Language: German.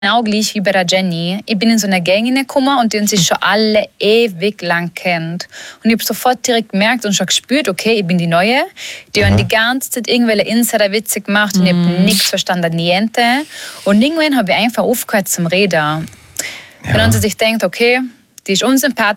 Genau gleich wie bei der Jenny. Ich bin in so eine Gang gekommen und die uns sich schon alle ewig lang kennt. Und ich habe sofort direkt gemerkt und schon gespürt, okay, ich bin die Neue. Die haben die ganze Zeit irgendwelche Insider-Witze gemacht und ich habe nichts verstanden, niente. Und irgendwann habe ich einfach aufgehört zum Reden. Und dann sich denkt, okay, die ist unsympathisch.